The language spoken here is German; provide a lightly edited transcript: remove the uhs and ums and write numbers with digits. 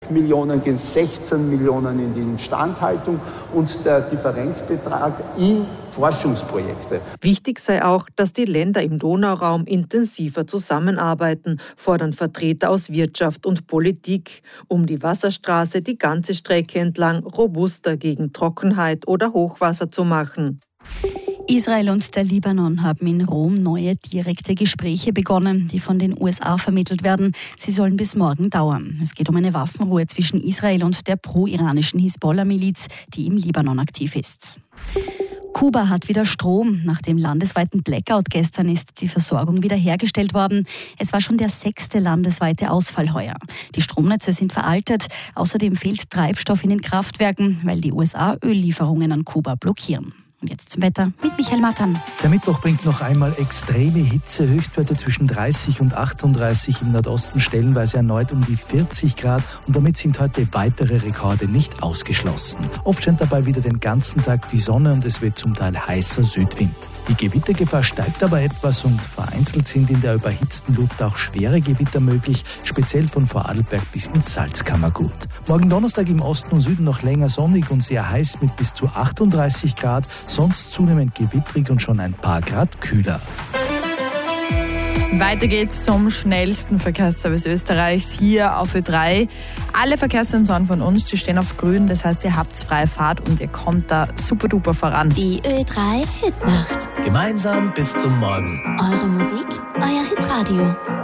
11 Millionen gehen 16 Millionen in die Instandhaltung und der Differenzbetrag in Forschungsprojekte. Wichtig sei auch, dass die Länder im Donauraum intensiver zusammenarbeiten, fordern Vertreter aus Wirtschaft und Politik, um die Wasserstraße die ganze Strecke entlang robuster gegen Trockenheit oder Hochwasser zu machen. Israel und der Libanon haben in Rom neue direkte Gespräche begonnen, die von den USA vermittelt werden. Sie sollen bis morgen dauern. Es geht um eine Waffenruhe zwischen Israel und der pro-iranischen Hisbollah-Miliz, die im Libanon aktiv ist. Kuba hat wieder Strom. Nach dem landesweiten Blackout gestern ist die Versorgung wiederhergestellt worden. Es war schon der 6. landesweite Ausfall heuer. Die Stromnetze sind veraltet. Außerdem fehlt Treibstoff in den Kraftwerken, weil die USA Öllieferungen an Kuba blockieren. Und jetzt zum Wetter mit Michael Matan. Der Mittwoch bringt noch einmal extreme Hitze, Höchstwerte zwischen 30 und 38, im Nordosten stellenweise erneut um die 40 Grad und damit sind heute weitere Rekorde nicht ausgeschlossen. Oft scheint dabei wieder den ganzen Tag die Sonne und es wird zum Teil heißer Südwind. Die Gewittergefahr steigt aber etwas und vereinzelt sind in der überhitzten Luft auch schwere Gewitter möglich, speziell von Vorarlberg bis ins Salzkammergut. Morgen Donnerstag im Osten und Süden noch länger sonnig und sehr heiß mit bis zu 38 Grad, sonst zunehmend gewittrig und schon ein paar Grad kühler. Weiter geht's zum schnellsten Verkehrsservice Österreichs hier auf Ö3. Alle Verkehrssensoren von uns, die stehen auf grün, das heißt, ihr habt freie Fahrt und ihr kommt da super duper voran. Die Ö3 Hitnacht. Gemeinsam bis zum Morgen. Eure Musik, euer Hitradio.